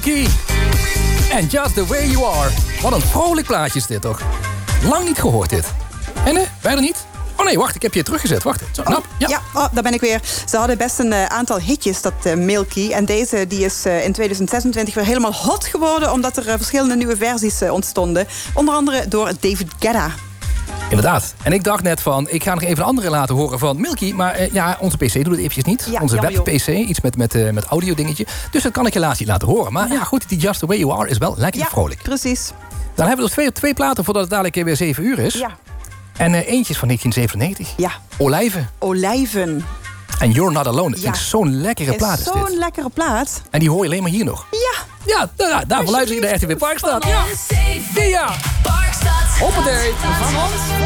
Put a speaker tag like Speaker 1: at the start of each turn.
Speaker 1: Milky. And Just the Way You Are. Wat een vrolijk plaatje is dit toch? Lang niet gehoord dit. Henne, bijna niet? Oh nee, wacht, ik heb je teruggezet. Wacht, zo knap.
Speaker 2: Ja, daar ben ik weer. Ze hadden best een aantal hitjes, dat Milky. En deze die is in 2026 weer helemaal hot geworden... omdat er verschillende nieuwe versies ontstonden. Onder andere door David Guetta.
Speaker 1: Inderdaad. En ik dacht net van, ik ga nog even een andere laten horen van Milky. Maar ja, onze PC doet het eventjes niet.
Speaker 2: Ja,
Speaker 1: onze web-PC, iets met audio dingetje. Dus dat kan ik helaas niet laten horen. Maar ja, goed, die Just the Way You Are is wel lekker vrolijk.
Speaker 2: Precies.
Speaker 1: Dan hebben we dus twee platen voordat het dadelijk weer 7 uur is.
Speaker 2: Ja.
Speaker 1: En eentje is van 1997.
Speaker 2: Ja.
Speaker 1: Olijven. En You're Not Alone. Dat vind ik zo'n lekkere plaat is dit.
Speaker 2: Zo'n lekkere plaat.
Speaker 1: En die hoor je alleen maar hier nog.
Speaker 2: Ja.
Speaker 1: Ja, daarvoor luister je naar RTW Parkstad. Ja. Parkstad. Hoppatee.
Speaker 2: Van ons.